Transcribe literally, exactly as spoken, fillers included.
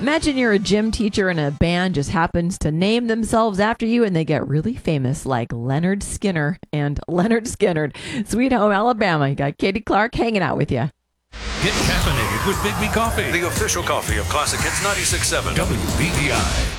Imagine you're a gym teacher and a band just happens to name themselves after you and they get really famous, like Leonard Skinner and Leonard Skinner. Sweet Home, Alabama. You got Katie Clark hanging out with you. Get caffeinated with Big B Coffee, The official coffee of Classic Hits ninety-six point seven. W B E I.